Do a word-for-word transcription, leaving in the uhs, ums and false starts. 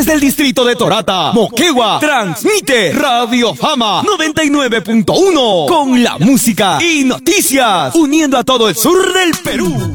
Desde el distrito de Torata, Moquegua, transmite Radio Fama noventa y nueve punto uno con la música y noticias, uniendo a todo el sur del Perú.